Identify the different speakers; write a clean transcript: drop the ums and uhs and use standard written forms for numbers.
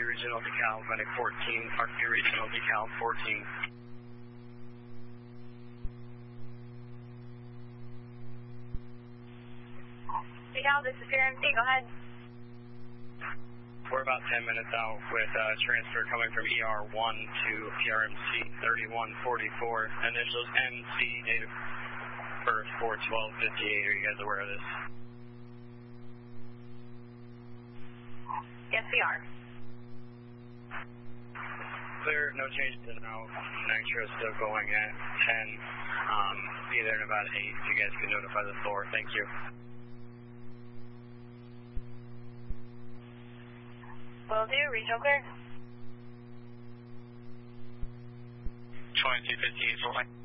Speaker 1: Regional Decal, Medic 14, Park View Regional Decal 14.
Speaker 2: Decal, this is PRMC, go ahead.
Speaker 1: We're about 10 minutes out with transfer coming from ER1 to PRMC 3144. Initials MC, date of birth 4/12/58. Are you guys aware of this?
Speaker 2: Yes, we are.
Speaker 1: Clear, no changes in now. Nitro still going at 10. Be there in about 8. If you guys can notify the floor. Thank you.
Speaker 2: Will do. Regional clear.
Speaker 1: 2258.